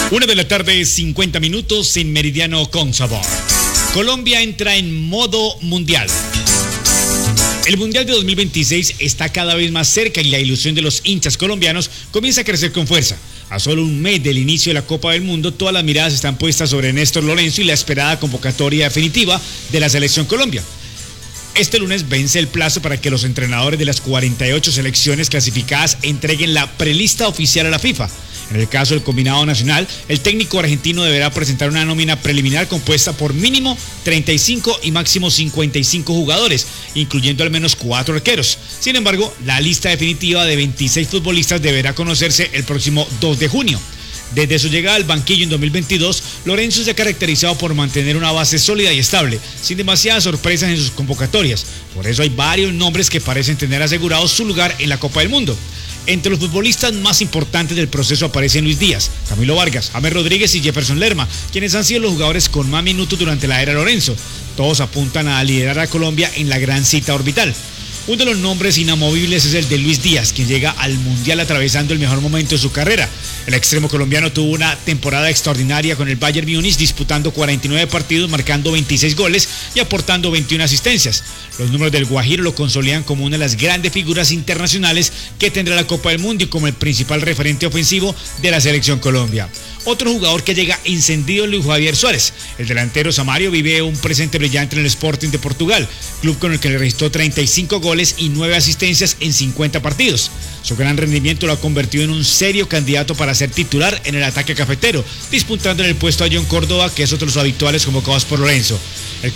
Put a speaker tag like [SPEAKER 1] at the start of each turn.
[SPEAKER 1] 1 de la tarde, 50 minutos en Meridiano con Sabor. Colombia entra en modo mundial. El Mundial de 2026 está cada vez más cerca y la ilusión de los hinchas colombianos comienza a crecer con fuerza. A solo un mes del inicio de la Copa del Mundo, todas las miradas están puestas sobre Néstor Lorenzo y la esperada convocatoria definitiva de la Selección Colombia. Este lunes vence el plazo para que los entrenadores de las 48 selecciones clasificadas entreguen la prelista oficial a la FIFA. En el caso del combinado nacional, el técnico argentino deberá presentar una nómina preliminar compuesta por mínimo 35 y máximo 55 jugadores, incluyendo al menos 4 arqueros. Sin embargo, la lista definitiva de 26 futbolistas deberá conocerse el próximo 2 de junio. Desde su llegada al banquillo en 2022, Lorenzo se ha caracterizado por mantener una base sólida y estable, sin demasiadas sorpresas en sus convocatorias. Por eso hay varios nombres que parecen tener asegurado su lugar en la Copa del Mundo. Entre los futbolistas más importantes del proceso aparecen Luis Díaz, Camilo Vargas, James Rodríguez y Jefferson Lerma, quienes han sido los jugadores con más minutos durante la era Lorenzo. Todos apuntan a liderar a Colombia en la gran cita orbital. Uno de los nombres inamovibles es el de Luis Díaz, quien llega al Mundial atravesando el mejor momento de su carrera. El extremo colombiano tuvo una temporada extraordinaria con el Bayern Múnich, disputando 49 partidos, marcando 26 goles y aportando 21 asistencias. Los números del Guajiro lo consolidan como una de las grandes figuras internacionales que tendrá la Copa del Mundo y como el principal referente ofensivo de la Selección Colombia. Otro jugador que llega encendido es Luis Javier Suárez. El delantero samario vive un presente brillante en el Sporting de Portugal, club con el que le registró 35 goles y 9 asistencias en 50 partidos. Su gran rendimiento lo ha convertido en un serio candidato para ser titular en el ataque cafetero, disputando en el puesto a John Córdoba, que es otro de los habituales convocados por Lorenzo.